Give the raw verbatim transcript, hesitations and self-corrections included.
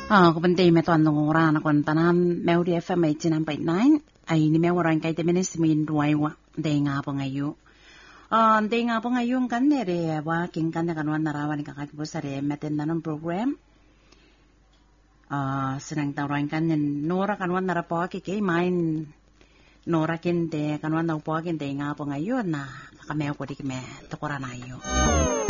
Ah, kupenting me tuan ngora na kon tanan Melody F M eighty-nine point nine ay ni me waran kay teminis min duai wa de nga po ngayo. Ah, de nga po ngayon kan nere wa king kan na kanwan narawan ka kay busare meten nanon program. Ah, senang tawaran kan nora kanwan narapo ki kay main nora kin de kanwan na po kin de nga po ngayon na kameo ko di me tokora na yo.